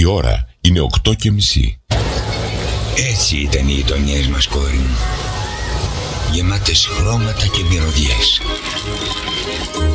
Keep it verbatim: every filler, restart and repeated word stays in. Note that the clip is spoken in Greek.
Η ώρα είναι οκτώ και μισή. Έτσι ήταν οι γειτονιές μας, κόρη μου. Γεμάτες χρώματα και μυρωδιές.